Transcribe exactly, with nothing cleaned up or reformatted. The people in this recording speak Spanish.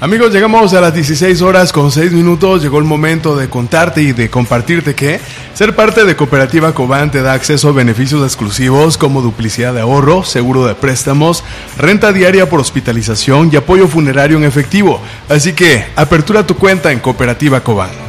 Amigos, llegamos a las dieciséis horas con seis minutos. Llegó el momento de contarte y de compartirte que ser parte de Cooperativa Cobán te da acceso a beneficios exclusivos como duplicidad de ahorro, seguro de préstamos, renta diaria por hospitalización y apoyo funerario en efectivo. Así que, apertura tu cuenta en Cooperativa Cobán.